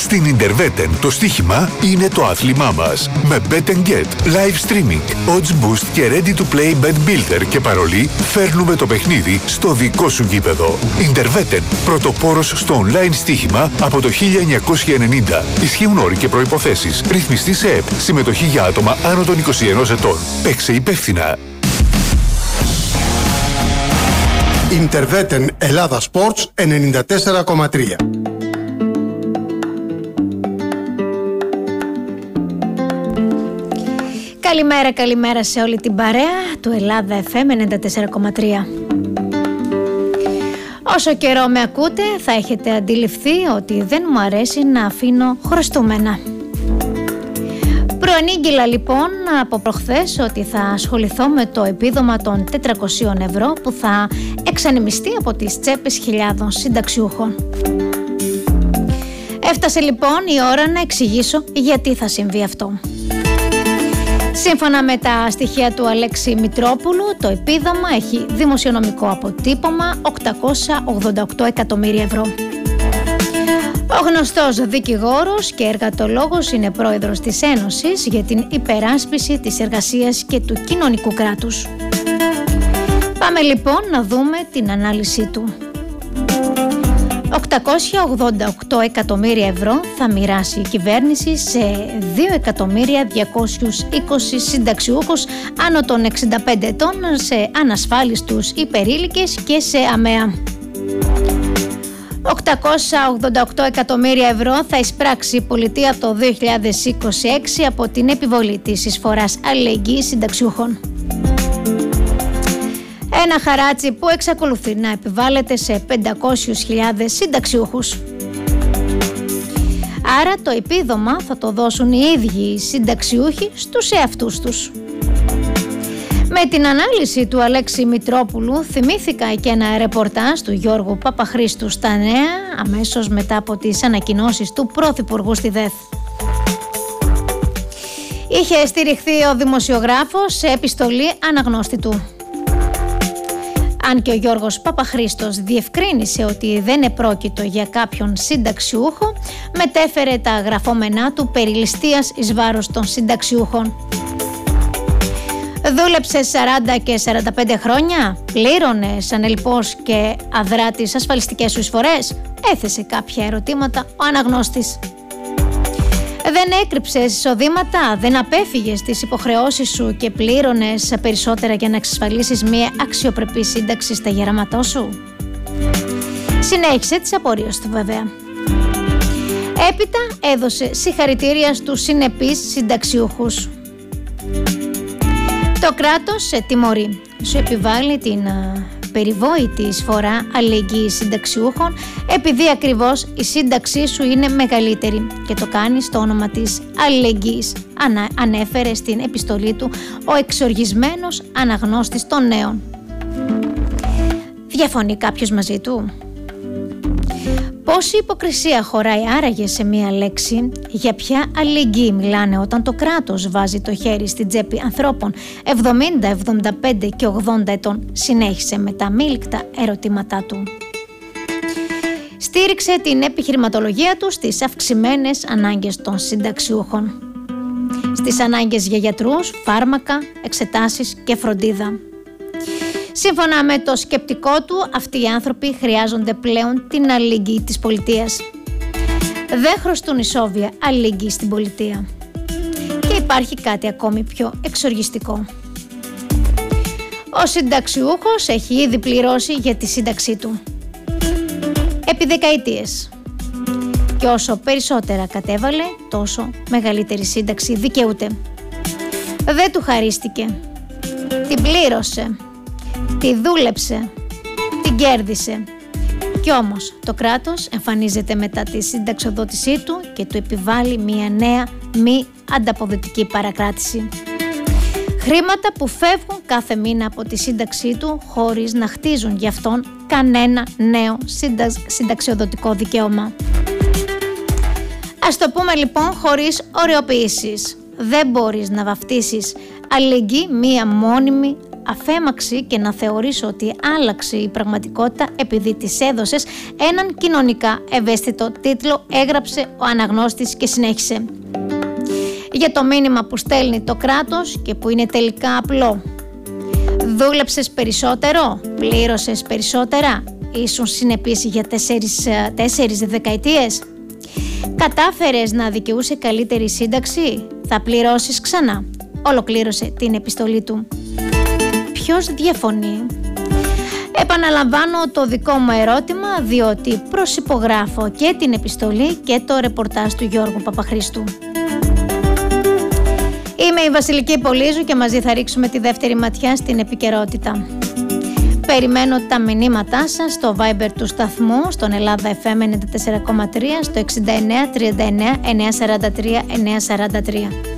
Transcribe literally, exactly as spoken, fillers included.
Στην Interveten το στοίχημα είναι το άθλημά μας. Με Bet and Get, live streaming, odds boost και ready to play bet builder και παρολί, φέρνουμε το παιχνίδι στο δικό σου γήπεδο. Interveten, πρωτοπόρος στο online στοίχημα από το χίλια εννιακόσια ενενήντα. Ισχύουν όροι και προϋποθέσεις. Ρυθμιστή σε ΕΠ. Συμμετοχή για άτομα άνω των είκοσι ενός ετών. Παίξε υπεύθυνα. Interveten Ελλάδα Sports ενενήντα τέσσερα κόμμα τρία. Καλημέρα, καλημέρα σε όλη την παρέα του Ελλάδα εφ εμ ενενήντα τέσσερα κόμμα τρία. Όσο καιρό με ακούτε θα έχετε αντιληφθεί ότι δεν μου αρέσει να αφήνω χρωστούμενα. Προανήγγειλα λοιπόν από προχθές ότι θα ασχοληθώ με το επίδομα των τετρακοσίων ευρώ που θα εξανεμιστεί από τις τσέπες χιλιάδων συνταξιούχων. Έφτασε λοιπόν η ώρα να εξηγήσω γιατί θα συμβεί αυτό. Σύμφωνα με τα στοιχεία του Αλέξη Μητρόπουλου, το επίδομα έχει δημοσιονομικό αποτύπωμα οκτακόσια ογδόντα οκτώ εκατομμύρια ευρώ. Ο γνωστός δικηγόρος και εργατολόγος είναι πρόεδρος της Ένωσης για την υπεράσπιση της εργασίας και του κοινωνικού κράτους. Πάμε λοιπόν να δούμε την ανάλυση του. οκτακόσια ογδόντα οκτώ εκατομμύρια ευρώ θα μοιράσει η κυβέρνηση σε δύο εκατομμύρια διακόσιους είκοσι συνταξιούχους άνω των εξήντα πέντε ετών, σε ανασφάλιστους υπερήλικες και σε ΑΜΕΑ. οκτακόσια ογδόντα οκτώ εκατομμύρια ευρώ θα εισπράξει η πολιτεία το δύο χιλιάδες είκοσι έξι από την επιβολή της εισφοράς αλληλεγγύης συνταξιούχων. Ένα χαράτσι που εξακολουθεί να επιβάλλεται σε πεντακόσιες χιλιάδες συνταξιούχους. Άρα το επίδομα θα το δώσουν οι ίδιοι οι συνταξιούχοι στους εαυτούς τους. Με την ανάλυση του Αλέξη Μητρόπουλου θυμήθηκα και ένα ρεπορτάζ του Γιώργου Παπαχρήστου στα Νέα αμέσως μετά από τις ανακοινώσεις του Πρωθυπουργού στη ΔΕΘ. Είχε στηριχθεί ο δημοσιογράφος σε επιστολή αναγνώστη του. Αν και ο Γιώργος Παπαχρήστος διευκρίνησε ότι δεν επρόκειτο για κάποιον συνταξιούχο, μετέφερε τα γραφόμενά του περί ληστείας εις βάρος των συνταξιούχων. Δούλεψε σαράντα και σαράντα πέντε χρόνια, πλήρωνες ανελπώς και αδρά τις ασφαλιστικές σου εισφορές, έθεσε κάποια ερωτήματα ο αναγνώστης. Δεν έκρυψες εισοδήματα, δεν απέφυγες τις υποχρεώσεις σου και πλήρωνες περισσότερα για να εξασφαλίσεις μια αξιοπρεπή σύνταξη στα γεράματό σου. Συνέχισε τις απορίες του βέβαια. Έπειτα έδωσε συγχαρητήρια στους συνεπείς συνταξιούχους. Το κράτος σε τιμωρεί, σου επιβάλλει την α, περιβόητη εισφορά αλληλεγγύης συνταξιούχων επειδή ακριβώς η σύνταξή σου είναι μεγαλύτερη και το κάνει στο όνομα της αλληλεγγύης, ανα, ανέφερε στην επιστολή του ο εξοργισμένος αναγνώστης των νέων. Διαφωνεί κάποιος μαζί του? Πόση υποκρισία χωράει άραγε σε μία λέξη? Για ποια αλληλεγγύη μιλάνε όταν το κράτος βάζει το χέρι στην τσέπη ανθρώπων εβδομήντα, εβδομήντα πέντε και ογδόντα ετών? Συνέχισε με τα αμήλικτα ερωτήματά του. Στήριξε την επιχειρηματολογία του στις αυξημένες ανάγκες των συνταξιούχων. Στις ανάγκες για γιατρούς, φάρμακα, εξετάσεις και φροντίδα. Σύμφωνα με το σκεπτικό του, αυτοί οι άνθρωποι χρειάζονται πλέον την αλληλεγγύη της πολιτείας. Δεν χρωστούν ισόβια αλληλεγγύη στην πολιτεία. Και υπάρχει κάτι ακόμη πιο εξοργιστικό. Ο συνταξιούχος έχει ήδη πληρώσει για τη σύνταξή του. Επί δεκαετίες. Και όσο περισσότερα κατέβαλε, τόσο μεγαλύτερη σύνταξη δικαιούται. Δεν του χαρίστηκε. Την πλήρωσε. Τη δούλεψε, την κέρδισε. Κι όμως το κράτος εμφανίζεται μετά τη συνταξιοδότησή του και του επιβάλλει μια νέα μη ανταποδοτική παρακράτηση. Χρήματα που φεύγουν κάθε μήνα από τη σύνταξή του χωρίς να χτίζουν γι' αυτόν κανένα νέο συντα... συνταξιοδοτικό δικαίωμα. Ας το πούμε λοιπόν χωρίς ωρεοποιήσεις. Δεν μπορείς να βαφτίσεις αλληλεγγύη μία μόνιμη αφέμαξη και να θεωρείς ότι άλλαξε η πραγματικότητα επειδή της έδωσες έναν κοινωνικά ευαίσθητο τίτλο, έγραψε ο αναγνώστης και συνέχισε. Για το μήνυμα που στέλνει το κράτος και που είναι τελικά απλό. Δούλεψες περισσότερο, πλήρωσες περισσότερα, ήσουν συνεπής για τέσσερις, τέσσερις δεκαετίες. Κατάφερες να δικαιούσε καλύτερη σύνταξη, θα πληρώσεις ξανά. Ολοκλήρωσε την επιστολή του. Ποιος διαφωνεί? Επαναλαμβάνω το δικό μου ερώτημα, διότι προσυπογράφω και την επιστολή και το ρεπορτάζ του Γιώργου Παπαχρήστου. Είμαι η Βασιλική Πολύζου και μαζί θα ρίξουμε τη δεύτερη ματιά στην επικαιρότητα. Περιμένω τα μηνύματά σας στο Viber του σταθμού, στον Ελλάδα εφ εμ ενενήντα τέσσερα κόμμα τρία, στο εξήντα εννέα τριάντα εννέα εννιακόσια σαράντα τρία εννιακόσια σαράντα τρία.